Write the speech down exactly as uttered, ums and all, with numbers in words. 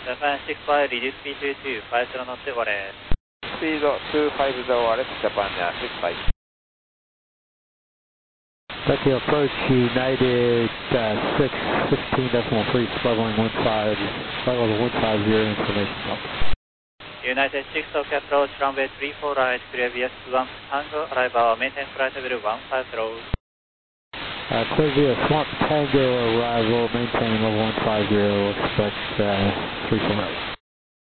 Japan six five, reduce speed to two five zero 乗って終われ。 スピードにひゃくごじゅうワレス、ジャパンにシックスファイブ。 Tokyo approach United uh, six fifteen decimal three, leveling one five, level one five zero, information help. United six Tokyo approach runway three four right, clear V S one Tango, arrival, maintain flight level one five zero. Uh, clear via Swamp Tango arrival, maintain level one five zero, expect uh, three four right.